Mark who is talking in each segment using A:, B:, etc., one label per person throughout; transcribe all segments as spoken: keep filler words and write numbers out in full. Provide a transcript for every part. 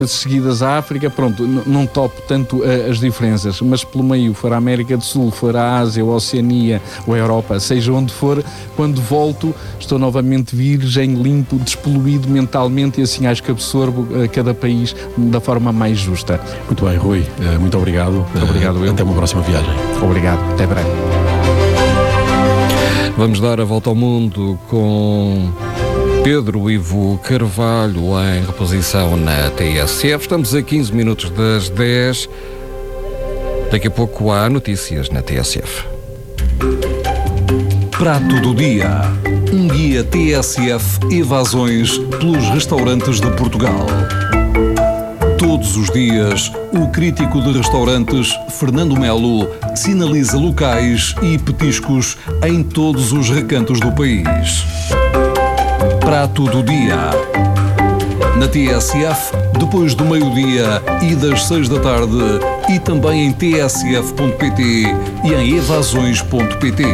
A: seguidas à África, pronto, n- não topo tanto uh, as diferenças, mas pelo meio, for a América do Sul, for a Ásia, ou a Oceania, ou a Europa, seja onde for, quando volto, estou novamente virgem, limpo, despoluído mentalmente e assim acho que absorvo uh, cada país da forma mais justa.
B: Muito bem, Rui, uh, muito obrigado.
A: Obrigado,
B: uh,
A: eu.
B: Até uma próxima viagem.
A: Obrigado, até breve.
C: Vamos dar a volta ao mundo com Pedro Ivo Carvalho em reposição na T S F. Estamos a quinze minutos das dez. Daqui a pouco há notícias na T S F.
D: Prato do dia. Um guia T S F evasões pelos restaurantes de Portugal. Todos os dias, o crítico de restaurantes Fernando Melo sinaliza locais e petiscos em todos os recantos do país. Prato do dia. Na T S F, depois do meio-dia e das seis da tarde, e também em t s f ponto p t e em evasões ponto p t.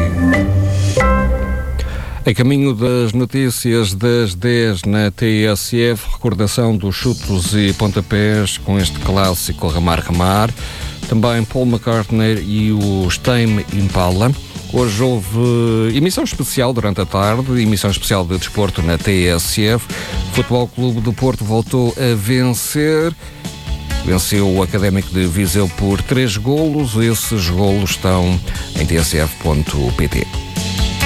C: Em caminho das notícias das dez na T S F, recordação dos chutos e pontapés com este clássico Remar Remar. Também Paul McCartney e os Tame Impala. Hoje houve emissão especial durante a tarde, emissão especial de desporto na T S F. O Futebol Clube do Porto voltou a vencer. Venceu o Académico de Viseu por três golos. Esses golos estão em t s f ponto p t.